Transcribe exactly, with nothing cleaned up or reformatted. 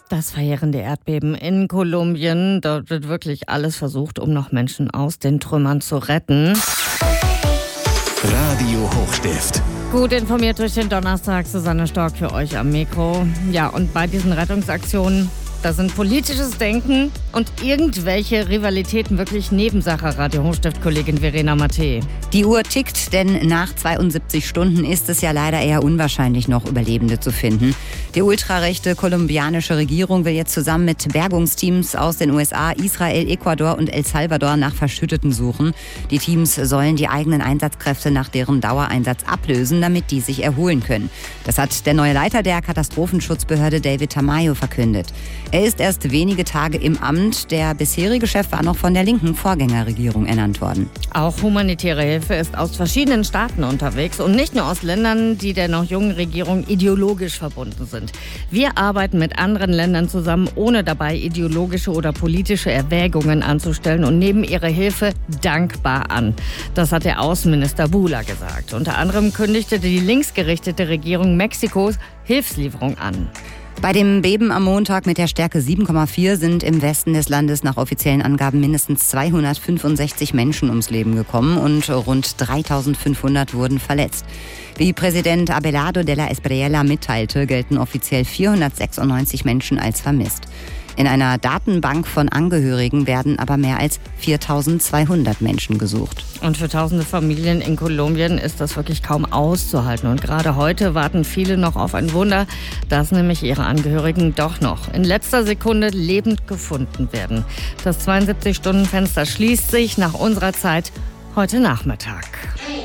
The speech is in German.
Das verheerende Erdbeben in Kolumbien. Dort wird wirklich alles versucht, um noch Menschen aus den Trümmern zu retten. Radio Hochstift. Gut informiert durch den Donnerstag. Susanne Stork für euch am Mikro. Ja, und bei diesen Rettungsaktionen, da sind politisches Denken und irgendwelche Rivalitäten wirklich Nebensache. Radio Hochstift-Kollegin Verena Mattei. Die Uhr tickt, denn nach zweiundsiebzig Stunden ist es ja leider eher unwahrscheinlich, noch Überlebende zu finden. Die ultrarechte kolumbianische Regierung will jetzt zusammen mit Bergungsteams aus den U S A, Israel, Ecuador und El Salvador nach Verschütteten suchen. Die Teams sollen die eigenen Einsatzkräfte nach deren Dauereinsatz ablösen, damit die sich erholen können. Das hat der neue Leiter der Katastrophenschutzbehörde David Tamayo verkündet. Er ist erst wenige Tage im Amt. Der bisherige Chef war noch von der linken Vorgängerregierung ernannt worden. Auch humanitäre Hilfe ist aus verschiedenen Staaten unterwegs und nicht nur aus Ländern, die der noch jungen Regierung ideologisch verbunden sind. Wir arbeiten mit anderen Ländern zusammen, ohne dabei ideologische oder politische Erwägungen anzustellen und nehmen ihre Hilfe dankbar an. Das hat der Außenminister Bula gesagt. Unter anderem kündigte die linksgerichtete Regierung Mexikos Hilfslieferung an. Bei dem Beben am Montag mit der Stärke sieben Komma vier sind im Westen des Landes nach offiziellen Angaben mindestens zweihundertfünfundsechzig Menschen ums Leben gekommen und rund dreitausendfünfhundert wurden verletzt. Wie Präsident Abelardo de la Espriella mitteilte, gelten offiziell vierhundertsechsundneunzig Menschen als vermisst. In einer Datenbank von Angehörigen werden aber mehr als viertausendzweihundert Menschen gesucht. Und für tausende Familien in Kolumbien ist das wirklich kaum auszuhalten. Und gerade heute warten viele noch auf ein Wunder, dass nämlich ihre Angehörigen doch noch in letzter Sekunde lebend gefunden werden. Das zweiundsiebzig Stunden Fenster schließt sich nach unserer Zeit heute Nachmittag.